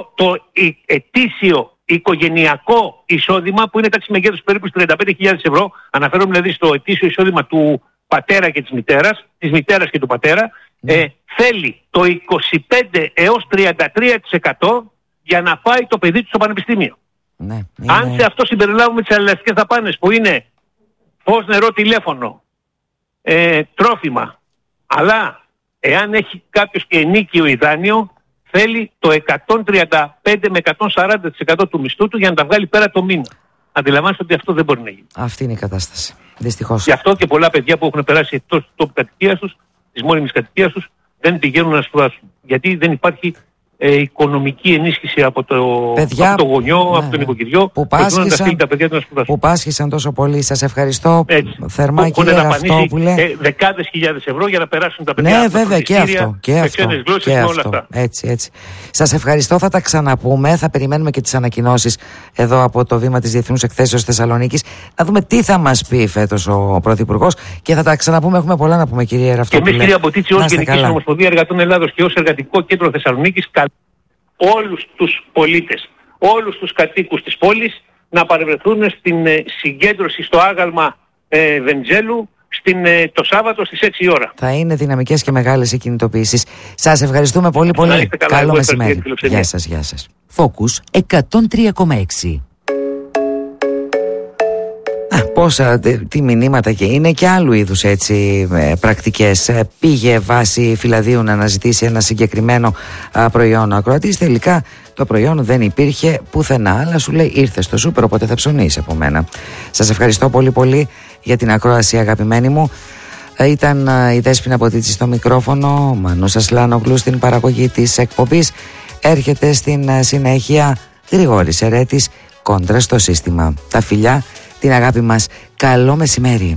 το ετήσιο οικογενειακό εισόδημα που είναι τάξη μεγέθους περίπου 35.000 ευρώ, αναφέρομαι δηλαδή στο ετήσιο εισόδημα του πατέρα και της μητέρας και του πατέρα, θέλει το 25 έως 33% για να πάει το παιδί του στο πανεπιστήμιο. Ναι, αν σε αυτό συμπεριλάβουμε τις αλληλευτικές δαπάνες που είναι φως, νερό, τηλέφωνο, τρόφιμα, αλλά εάν έχει κάποιος και ενίκιο ή δάνειο, θέλει το 135 με 140% του μισθού του για να τα βγάλει πέρα το μήνα. Αντιλαμβάνεστε ότι αυτό δεν μπορεί να γίνει. Αυτή είναι η κατάσταση. Δυστυχώς. Γι' αυτό και πολλά παιδιά που έχουν περάσει εκτός του τόπου κατοικίας τους, της μόνιμης κατοικίας τους, δεν πηγαίνουν να σπουδάσουν. Γιατί δεν υπάρχει οικονομική ενίσχυση από το γονιό, από τον οικοκυριό, που πάσχησαν τόσο πολύ. Σας ευχαριστώ θερμά, κύριε Ραφτόπουλε. Δεκάδες χιλιάδες ευρώ για να περάσουν τα παιδιά. Ναι, βέβαια, και αυτό. Όλα αυτά. Έτσι. Σας ευχαριστώ. Θα τα ξαναπούμε. Θα περιμένουμε και τις ανακοινώσεις εδώ από το βήμα της Διεθνούς Εκθέσεως Θεσσαλονίκης. Να δούμε τι θα μας πει φέτος ο Πρωθυπουργός και θα τα ξαναπούμε. Έχουμε πολλά να πούμε, κύριε Ραφτόπουλε. Και εμείς, κυρία Μποτίτση, ως Γενική Συνομοσπονδία Εργατών Ελλάδος και ως Εργατικό Κέντρο Θεσσαλονίκης, όλους τους πολίτες, όλους τους κατοίκους της πόλης να παρευρεθούν στην συγκέντρωση στο άγαλμα Βεντζέλου το Σάββατο στις 6 η ώρα. Θα είναι δυναμικές και μεγάλες οι κινητοποιήσεις. Σας ευχαριστούμε πολύ. Καλό μεσημέρι. Γεια σας. Focus 103,6. Τι μηνύματα και είναι και άλλου είδους έτσι πρακτικές. Πήγε βάσει φυλαδίου να αναζητήσει ένα συγκεκριμένο προϊόν ο ακροατής. Τελικά το προϊόν δεν υπήρχε πουθενά, αλλά σου λέει ήρθε στο σούπερ, οπότε θα ψωνίσει από μένα. Σας ευχαριστώ πολύ για την ακρόαση, αγαπημένοι μου. Ήταν η Δέσποινα Μποτίτση στο μικρόφωνο, ο Μανούς Ασλάνογλου στην παραγωγή της εκπομπής. Έρχεται στην συνέχεια Γρηγόρης Ερέτης, Κόντρα στο σύστημα. Τα φιλιά, την αγάπη μας. Καλό μεσημέρι.